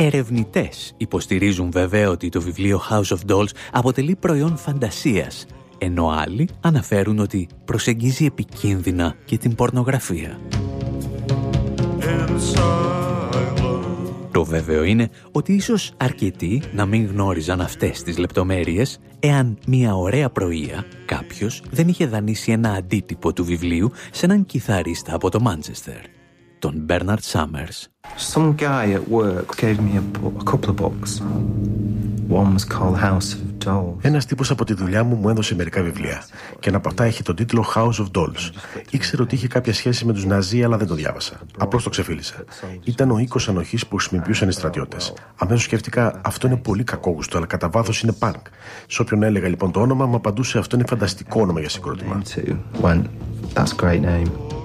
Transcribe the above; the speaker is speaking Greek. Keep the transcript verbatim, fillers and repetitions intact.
Ερευνητές υποστηρίζουν βέβαια ότι το βιβλίο House of Dolls αποτελεί προϊόν φαντασίας, ενώ άλλοι αναφέρουν ότι προσεγγίζει επικίνδυνα και την πορνογραφία. Το βέβαιο είναι ότι ίσως αρκετοί να μην γνώριζαν αυτές τις λεπτομέρειες εάν μια ωραία πρωία κάποιος δεν είχε δανείσει ένα αντίτυπο του βιβλίου σε έναν κιθαρίστα από το Μάντσεστερ, τον Bernard Summers. Some guy at work gave me a, a couple of books. One was called House of Dolls. Ένας τύπος από τη δουλειά μου μου έδωσε μερικά βιβλία και ένα από αυτά έχει τον τίτλο House of Dolls. Ήξερε ότι είχε κάποια σχέση με τους Ναζί, αλλά δεν το διάβασα. Απλώς το ξεφίλησα. Ήταν ο οίκος ανοχής που χρησιμοποιούσαν οι στρατιώτες. Αμέσως σκέφτηκα, αυτό είναι πολύ κακόγουστο, αλλά κατά βάθος είναι punk. Σε όποιον έλεγα λοιπόν το όνομα, μου απαντούσε, αυτό είναι φανταστικό όνομα για συγκρότημα. That's a great name.